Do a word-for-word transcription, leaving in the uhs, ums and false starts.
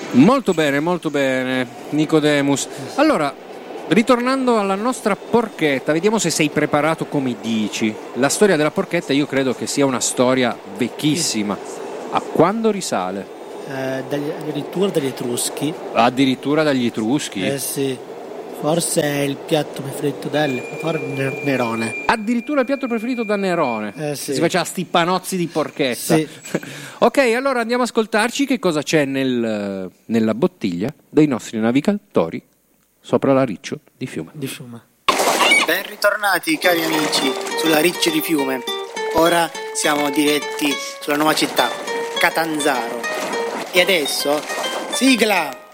Molto bene, molto bene, Nicodemus. Allora, ritornando alla nostra porchetta, vediamo se sei preparato come dici. La storia della porchetta io credo che sia una storia vecchissima. A quando risale? Eh, dagli, addirittura dagli Etruschi. Addirittura dagli Etruschi? Eh sì, forse è il piatto preferito del Nerone. Addirittura il piatto preferito da Nerone? Eh sì. Si faceva sti panozzi di porchetta. Sì. Ok, allora andiamo a ascoltarci che cosa c'è nel, nella bottiglia dei nostri navigatori sopra la Riccio di Fiume. Di Fiume. Ben ritornati cari amici sulla Riccio di Fiume. Ora siamo diretti sulla nuova città, Catanzaro. E adesso, sigla!